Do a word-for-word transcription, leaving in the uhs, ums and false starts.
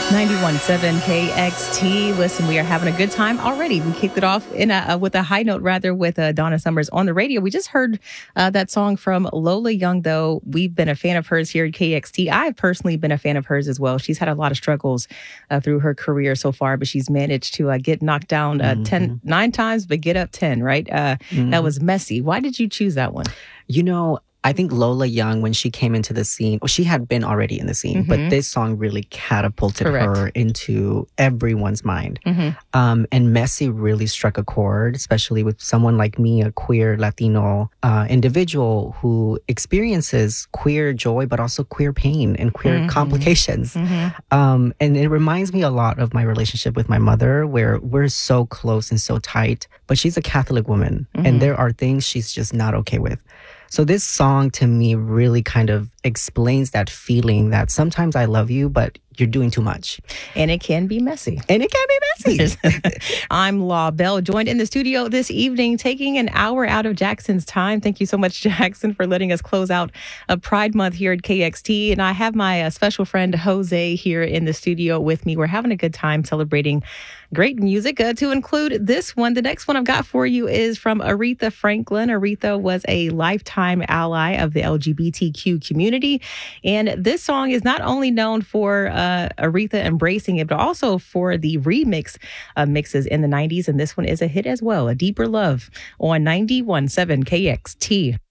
ninety-one point seven K X T. Listen, we are having a good time already. We kicked it off in a, uh, with a high note, rather, with uh, Donna Summers on the radio. We just heard uh, that song from Lola Young, though. We've been a fan of hers here at K X T. I've personally been a fan of hers as well. She's had a lot of struggles uh, through her career so far, but she's managed to uh, get knocked down uh, mm-hmm. ten, nine times, but get up ten, right? Uh, mm-hmm. That was messy. Why did you choose that one? You know, I think Lola Young, when she came into the scene, well, she had been already in the scene, mm-hmm. but this song really catapulted Correct. her into everyone's mind. Mm-hmm. Um, and Messy really struck a chord, especially with someone like me, a queer Latino uh, individual who experiences queer joy, but also queer pain and queer mm-hmm. complications. Mm-hmm. Um, and it reminds me a lot of my relationship with my mother, where we're so close and so tight, but she's a Catholic woman, mm-hmm. and there are things she's just not okay with. So this song to me really kind of explains that feeling that sometimes I love you, but you're doing too much. And it can be messy. And it can be messy. I'm Law Bell, joined in the studio this evening, taking an hour out of Jackson's time. Thank you so much, Jackson, for letting us close out a Pride Month here at K X T. And I have my uh, special friend, Jose, here in the studio with me. We're having a good time celebrating great music, uh, to include this one. The next one I've got for you is from Aretha Franklin. Aretha was a lifetime ally of the L G B T Q community. And this song is not only known for uh, Aretha embracing it, but also for the remix uh, mixes in the nineties. And this one is a hit as well, A Deeper Love on ninety-one point seven K X T.